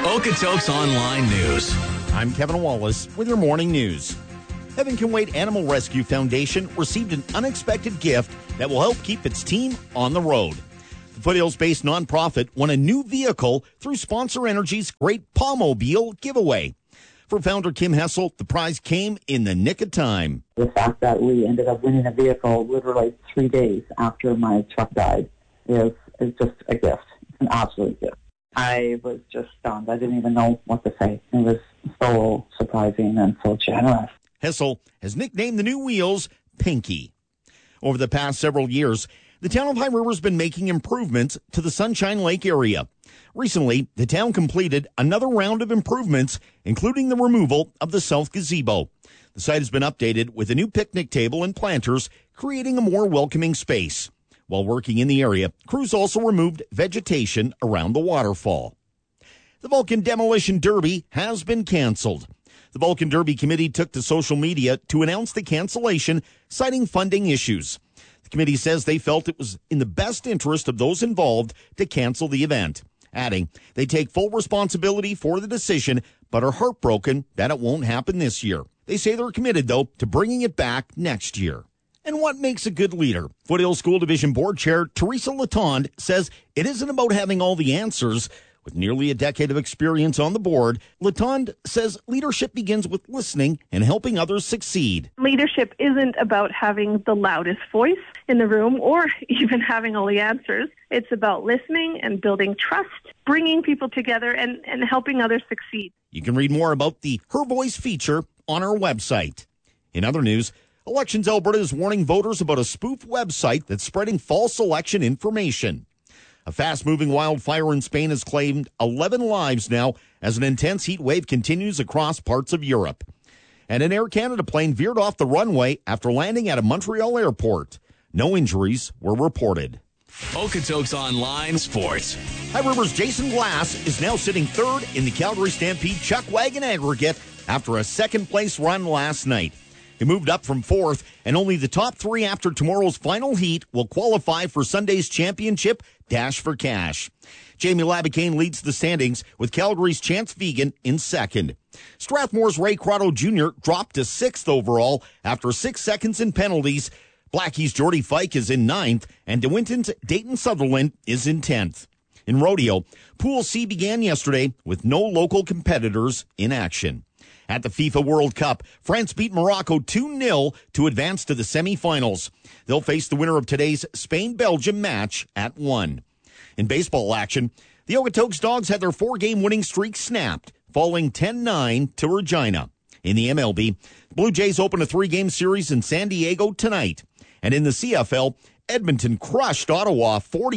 Okotoks Online News. I'm Kevin Wallace with your morning news. Heaven Can Wait Animal Rescue Foundation received an unexpected gift that will help keep its team on the road. The Foothills-based nonprofit won a new vehicle through Sponsor Energy's Great Pawmobile giveaway. For founder Kim Hessel, the prize came in the nick of time. The fact that we ended up winning a vehicle literally 3 days after my truck died is just a gift. It's an absolute gift. I was just stunned. I didn't even know what to say. It was so surprising and so generous. Hessel has nicknamed the new wheels Pinky. Over the past several years, the town of High River has been making improvements to the Sunshine Lake area. Recently, the town completed another round of improvements, including the removal of the south gazebo. The site has been updated with a new picnic table and planters, creating a more welcoming space. While working in the area, crews also removed vegetation around the waterfall. The Vulcan Demolition Derby has been canceled. The Vulcan Derby Committee took to social media to announce the cancellation, citing funding issues. The committee says they felt it was in the best interest of those involved to cancel the event, adding they take full responsibility for the decision, but are heartbroken that it won't happen this year. They say they're committed, though, to bringing it back next year. And what makes a good leader? Foothills School Division Board Chair Teresa Latond says it isn't about having all the answers. With nearly a decade of experience on the board, Latond says leadership begins with listening and helping others succeed. Leadership isn't about having the loudest voice in the room or even having all the answers. It's about listening and building trust, bringing people together and helping others succeed. You can read more about the Her Voice feature on our website. In other news, Elections Alberta is warning voters about a spoof website that's spreading false election information. A fast-moving wildfire in Spain has claimed 11 lives now as an intense heat wave continues across parts of Europe. And an Air Canada plane veered off the runway after landing at a Montreal airport. No injuries were reported. Okotoks Online Sports. High River's Jason Glass is now sitting third in the Calgary Stampede Chuck Wagon aggregate after a second-place run last night. He moved up from fourth, and only the top three after tomorrow's final heat will qualify for Sunday's championship Dash for Cash. Jamie Labicane leads the standings with Calgary's Chance Vegan in second. Strathmore's Ray Crotto Jr. dropped to sixth overall after 6 seconds in penalties. Blackie's Jordy Fike is in ninth, and DeWinton's Dayton Sutherland is in 10th. In rodeo, Pool C began yesterday with no local competitors in action. At the FIFA World Cup, France beat Morocco 2-0 to advance to the semifinals. They'll face the winner of today's Spain-Belgium match at 1. In baseball action, the Okotoks Dogs had their 4-game winning streak snapped, falling 10-9 to Regina. In the MLB, the Blue Jays open a 3-game series in San Diego tonight. And in the CFL, Edmonton crushed Ottawa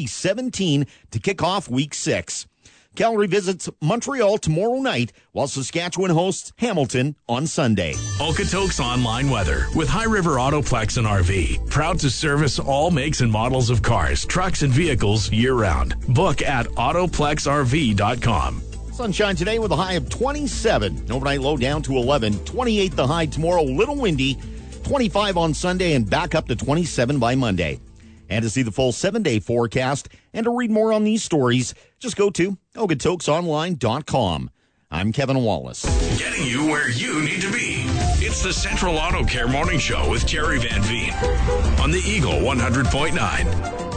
40-17 to kick off Week 6. Calgary visits Montreal tomorrow night, while Saskatchewan hosts Hamilton on Sunday. Okotoks Online Weather with High River Autoplex and RV. Proud to service all makes and models of cars, trucks, and vehicles year-round. Book at autoplexrv.com. Sunshine today with a high of 27. Overnight low down to 11. 28 the high tomorrow, little windy. 25 on Sunday and back up to 27 by Monday. And to see the full 7-day forecast and to read more on these stories, just go to okotoksonline.com. I'm Kevin Wallace. Getting you where you need to be. It's the Central Auto Care Morning Show with Jerry Van Veen on the Eagle 100.9.